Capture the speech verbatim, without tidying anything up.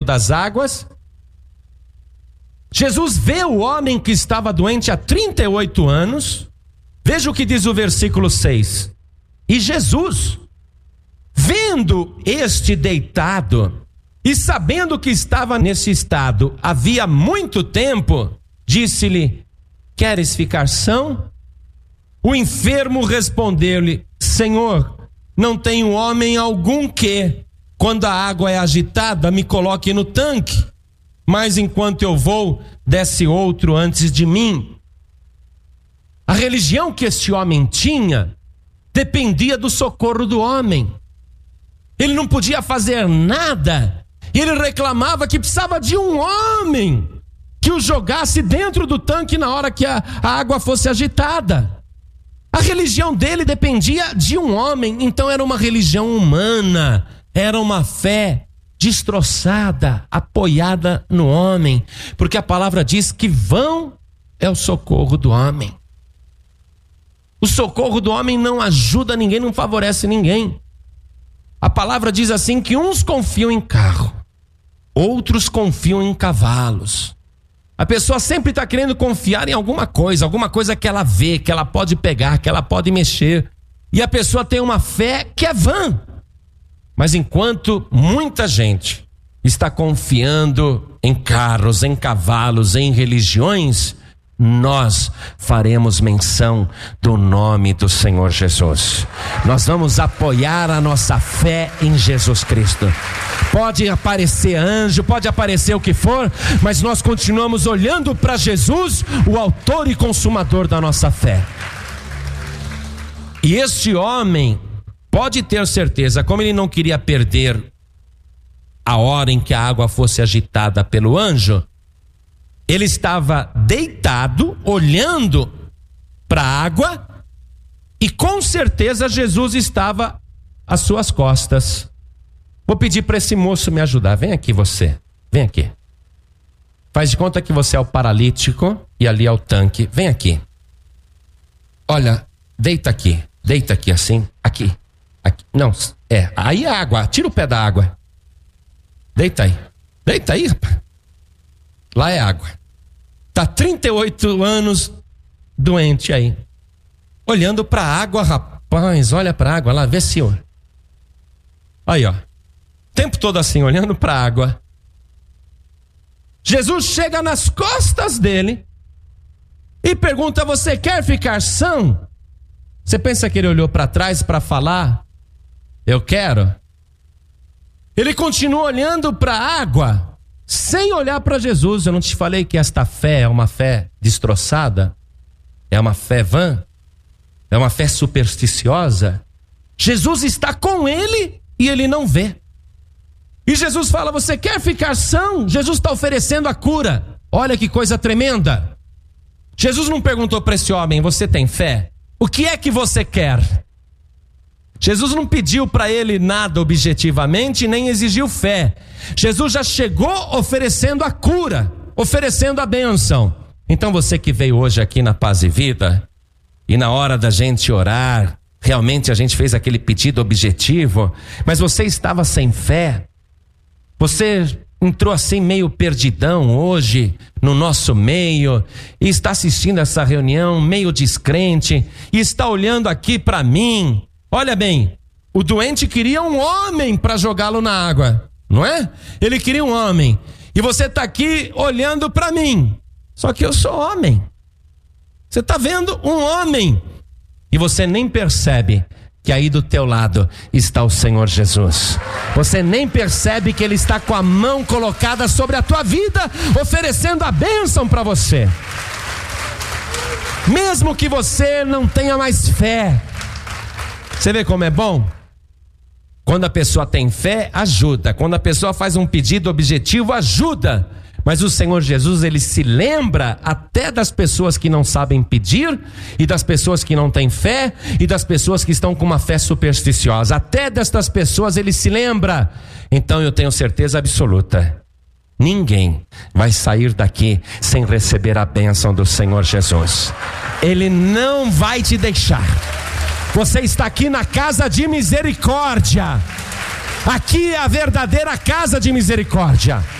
das águas. Jesus vê o homem que estava doente há trinta e oito anos. Veja o que diz o versículo seis. E Jesus, vendo este deitado e sabendo que estava nesse estado havia muito tempo, disse-lhe: queres ficar são? O enfermo respondeu-lhe: Senhor, não tenho homem algum que, quando a água é agitada, me coloque no tanque, mas enquanto eu vou, desce outro antes de mim. A religião que este homem tinha dependia do socorro do homem. Ele não podia fazer nada. Ele reclamava que precisava de um homem que o jogasse dentro do tanque na hora que a, a água fosse agitada. A religião dele dependia de um homem, então era uma religião humana, era uma fé destroçada, apoiada no homem, porque a palavra diz que vão é o socorro do homem. O socorro do homem não ajuda ninguém, não favorece ninguém. A palavra diz assim que uns confiam em carro, outros confiam em cavalos. A pessoa sempre está querendo confiar em alguma coisa, alguma coisa que ela vê, que ela pode pegar, que ela pode mexer. E a pessoa tem uma fé que é vã. Mas enquanto muita gente está confiando em carros, em cavalos, em religiões, nós faremos menção do nome do Senhor Jesus. Nós vamos apoiar a nossa fé em Jesus Cristo. Pode aparecer anjo, pode aparecer o que for, mas nós continuamos olhando para Jesus, o autor e consumador da nossa fé. E este homem pode ter certeza, como ele não queria perder a hora em que a água fosse agitada pelo anjo, ele estava deitado, olhando para a água, e com certeza Jesus estava às suas costas. Vou pedir para esse moço me ajudar. Vem aqui você, vem aqui. Faz de conta que você é o paralítico e ali é o tanque. Vem aqui. Olha, deita aqui, deita aqui assim, aqui. aqui. Não, é, aí é água, tira o pé da água. Deita aí, deita aí, rapaz. Lá é água. Está trinta e oito anos doente aí. Olhando para a água, rapaz, olha para a água lá, vê senhor. Aí ó, o tempo todo assim, olhando para a água. Jesus chega nas costas dele e pergunta: você quer ficar são? Você pensa que ele olhou para trás para falar: eu quero? Ele continua olhando para a água, sem olhar para Jesus. Eu não te falei que esta fé é uma fé destroçada? É uma fé vã? É uma fé supersticiosa? Jesus está com ele e ele não vê. E Jesus fala: você quer ficar são? Jesus está oferecendo a cura. Olha que coisa tremenda. Jesus não perguntou para esse homem: você tem fé? O que é que você quer? Jesus não pediu para ele nada objetivamente, nem exigiu fé. Jesus já chegou oferecendo a cura, oferecendo a bênção. Então você que veio hoje aqui na Paz e Vida, e na hora da gente orar, realmente a gente fez aquele pedido objetivo, mas você estava sem fé, você entrou assim meio perdidão hoje no nosso meio, e está assistindo essa reunião meio descrente, e está olhando aqui para mim. Olha bem, o doente queria um homem para jogá-lo na água, não é? Ele queria um homem. E você está aqui olhando para mim. Só que eu sou homem. Você está vendo um homem. E você nem percebe que aí do teu lado está o Senhor Jesus. Você nem percebe que Ele está com a mão colocada sobre a tua vida, oferecendo a bênção para você. Mesmo que você não tenha mais fé. Você vê como é bom? Quando a pessoa tem fé, ajuda. Quando a pessoa faz um pedido objetivo, ajuda. Mas o Senhor Jesus, Ele se lembra até das pessoas que não sabem pedir, e das pessoas que não têm fé, e das pessoas que estão com uma fé supersticiosa. Até destas pessoas Ele se lembra. Então eu tenho certeza absoluta: ninguém vai sair daqui sem receber a bênção do Senhor Jesus. Ele não vai te deixar. Você está aqui na casa de misericórdia. Aqui é a verdadeira casa de misericórdia.